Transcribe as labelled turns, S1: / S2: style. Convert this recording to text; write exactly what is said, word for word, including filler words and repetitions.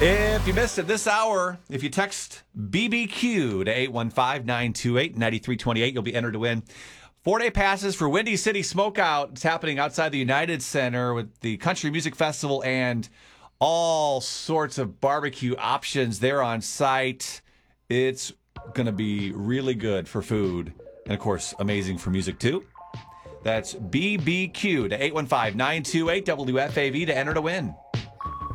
S1: If you missed it this hour, if you text B B Q to eight one five, nine two eight, nine three two eight, you'll be entered to win four-day passes for Windy City Smokeout. It's happening outside the United Center with the Country Music Festival and all sorts of barbecue options there on site. It's going to be really good for food and, of course, amazing for music, too. That's B B Q to eight one five, nine two eight, W F A V to enter to win.